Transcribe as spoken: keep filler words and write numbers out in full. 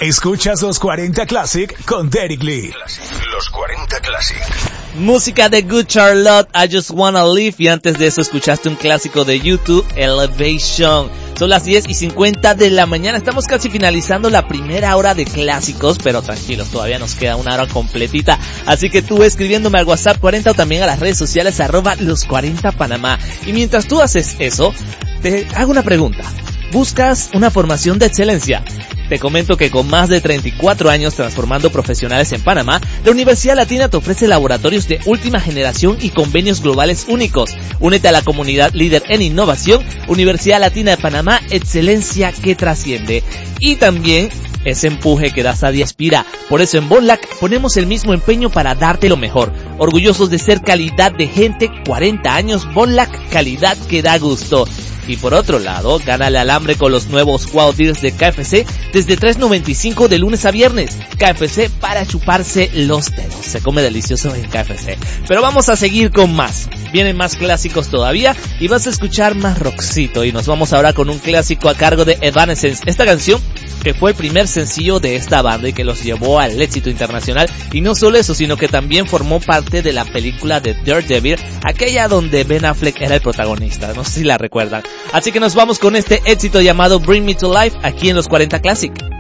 Escuchas los cuarenta Classic con Derek Lee. Los cuarenta Classic. Música de Good Charlotte, I Just Wanna Live, y antes de eso escuchaste un clásico de YouTube, Elevation. Son las diez y cincuenta de la mañana, estamos casi finalizando la primera hora de clásicos, pero tranquilos, todavía nos queda una hora completita, así que tú escribiéndome al WhatsApp cuarenta o también a las redes sociales arroba los cuarenta Panamá. Y mientras tú haces eso, te hago una pregunta. ¿Buscas una formación de excelencia? Te comento que con más de treinta y cuatro años transformando profesionales en Panamá, la Universidad Latina te ofrece laboratorios de última generación y convenios globales únicos. Únete a la comunidad líder en innovación, Universidad Latina de Panamá, excelencia que trasciende. Y también ese empuje que da Sadia Aspira. Por eso en Bonlac ponemos el mismo empeño para darte lo mejor. Orgullosos de ser calidad de gente, cuarenta años, Bonlac, calidad que da gusto. Y por otro lado, gánale al hambre con los nuevos Wow Deals de K F C desde tres noventa y cinco de lunes a viernes. K F C para chuparse los dedos. Se come delicioso en K F C. Pero vamos a seguir con más. Vienen más clásicos todavía y vas a escuchar más rockcito. Y nos vamos ahora con un clásico a cargo de Evanescence. Esta canción que fue el primer sencillo de esta banda y que los llevó al éxito internacional. Y no solo eso, sino que también formó parte de la película de Daredevil, aquella donde Ben Affleck era el protagonista. No sé si la recuerdan. Así que nos vamos con este éxito llamado Bring Me to Life aquí en los cuarenta Classic.